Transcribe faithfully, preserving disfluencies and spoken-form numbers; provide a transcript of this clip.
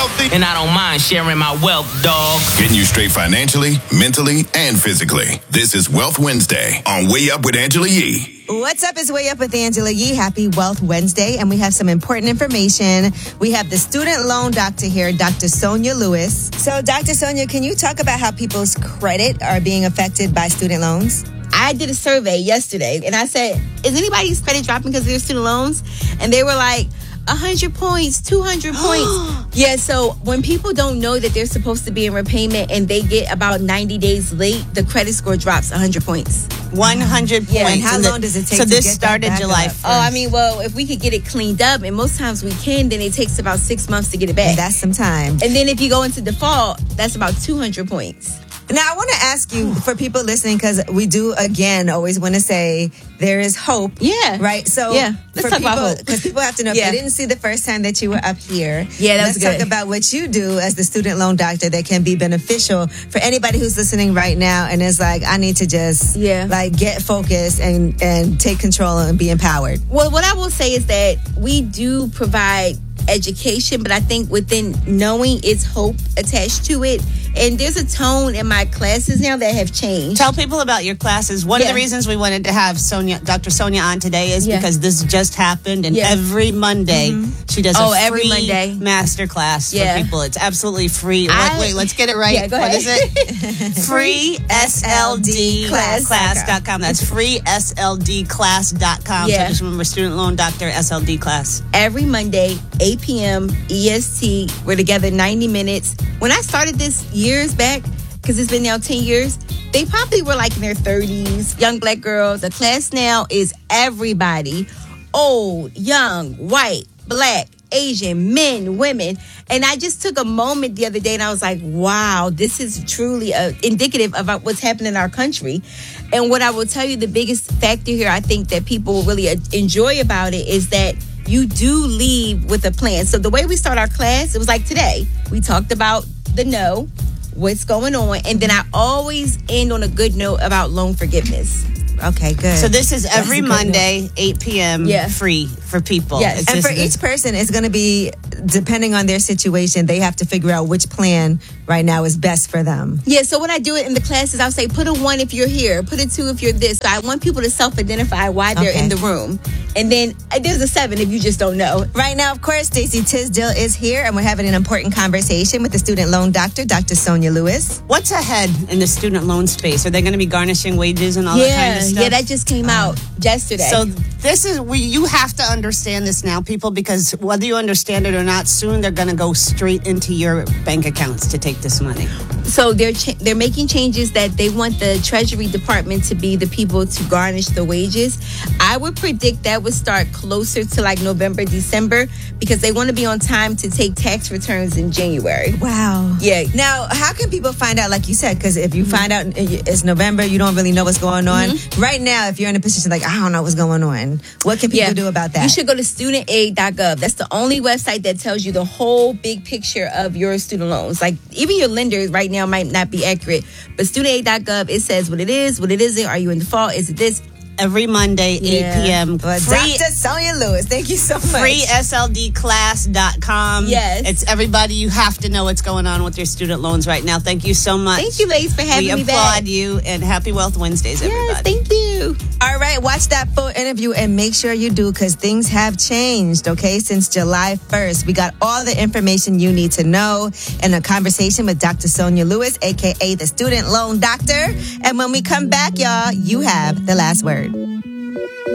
wealthy. And I don't mind sharing my wealth, dog. Getting you straight financially, mentally, and physically. This is Wealth Wednesday on Way Up with Angela Yee. What's up? It's Way Up with Angela Yee. Happy Wealth Wednesday. And we have some important information. We have the student loan doctor here, Doctor Sonia Lewis. So, Doctor Sonia, can you talk about how people's credit are being affected by student loans? I did a survey yesterday, and I said, is anybody's credit dropping because of their student loans? And they were like, one hundred points, two hundred points. Yeah, so when people don't know that they're supposed to be in repayment and they get about ninety days late, the credit score drops one hundred points. one hundred Yeah, points. and how And long the- does it take So to this get that started back July up? first. Oh, I mean, well, if we could get it cleaned up, and most times we can, then it takes about six months to get it back. And that's some time. And then if you go into default, that's about two hundred points. Now, I want to ask you, for people listening, because we do, again, always want to say there is hope. Yeah. Right? So, Yeah. Let's for talk about people, hope. because people have to know, Yeah. if they didn't see the first time that you were up here. Yeah, that let's was good. talk about what you do as the student loan doctor that can be beneficial for anybody who's listening right now and is like, I need to just, Yeah. like, get focused and, and take control and be empowered. Well, what I will say is that we do provide education, but I think within knowing it's hope attached to it. And there's a tone in my classes now that have changed. Tell people about your classes. One Yeah. of the reasons we wanted to have Sonia, Doctor Sonia on today is Yeah. because this just happened, and Yeah. every Monday she does Oh, a every free Monday. master class Yeah. for people. It's absolutely free. I- wait, wait, let's get it right. Yeah, go What ahead. is it? free S L D class dot com. That's free S L D class dot com. Yeah. So just remember, student loan doctor S L D class. Every Monday, eight p.m. E S T. We're together ninety minutes. When I started this years back, because it's been now ten years, they probably were like in their thirties, young black girls. The class now is everybody, old, young, white, black, Asian, men, women. And I just took a moment the other day and I was like, wow, this is truly uh, indicative of uh, what's happening in our country. And what I will tell you, the biggest factor here I think that people will really uh, enjoy about it is that you do leave with a plan. So the way we start our class, it was like today. We talked about the no, what's going on, and then I always end on a good note about loan forgiveness. Okay, good. So this is every a good Monday, eight p.m. Yeah. free for people. Yes. It's And just- for each person, it's going to be, depending on their situation, they have to figure out which plan right now is best for them. Yeah, so when I do it in the classes, I'll say put a one if you're here, put a two if you're this. So I want people to self-identify why they're Okay. in the room. And then uh, there's a seven if you just don't know. Right now, of course, Stacey Tisdale is here, and we're having an important conversation with the student loan doctor, Doctor Sonia Lewis. What's ahead in the student loan space? Are they going to be garnishing wages and all that kind Yeah, of stuff? yeah, that just came out yesterday. So this is we. You have to understand this now, people, because whether you understand it or not, soon they're going to go straight into your bank accounts to take this money. So they're cha- they're making changes that they want the Treasury Department to be the people to garnish the wages. I would predict that would start closer to like November, December, because they want to be on time to take tax returns in January. Wow. Yeah. Now, how can people find out, like you said, because if you find out it's November, you don't really know what's going on. Right now, if you're in a position like, I don't know what's going on, what can people do about that? You should go to student aid dot gov. That's the only website that tells you the whole big picture of your student loans. Like, even your lender right now might not be accurate, but student aid dot gov, it says what it is, what it isn't. Are you in default? Is it this? Every Monday, Yeah. eight p.m. Well, Free, Doctor Sonia Lewis, thank you so much. free S L D class dot com. Yes. It's everybody. You have to know what's going on with your student loans right now. Thank you so much. Thank you, ladies, for having we me applaud back. you, and happy Wealth Wednesdays, everybody. Yes, thank you. All right, watch that full interview and make sure you do, because things have changed, okay, since July first. We got all the information you need to know in a conversation with Doctor Sonia Lewis, a k a the student loan doctor. And when we come back, y'all, you have the last word.